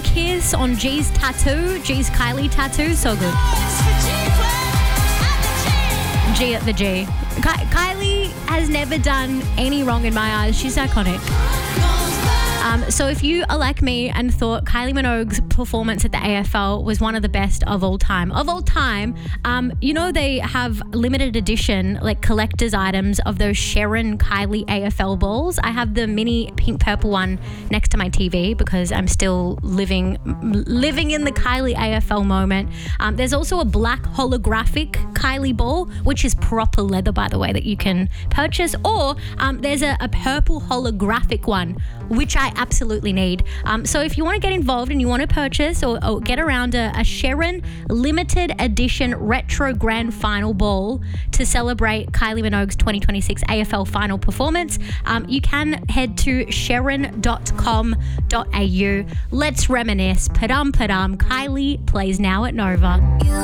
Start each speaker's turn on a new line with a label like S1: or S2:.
S1: One kiss on G's tattoo, G's Kylie tattoo, so good. G at the G. Kylie has never done any wrong in my eyes. She's iconic. So if you are like me and thought Kylie Minogue's performance at the AFL was one of the best of all time, they have limited edition, like collector's items of those Sharon Kylie AFL balls. I have the mini pink purple one next to my TV because I'm still living in the Kylie AFL moment. There's also a black holographic Kylie ball, which is proper leather, by the way, that you can purchase. Or there's a purple holographic one, which I absolutely need. So if you want to get involved and you want to purchase or get around a Sharon limited edition retro grand final ball to celebrate Kylie Minogue's 2026 AFL final performance, you can head to sharon.com.au. Let's reminisce. Padum padum. Kylie plays now at Nova.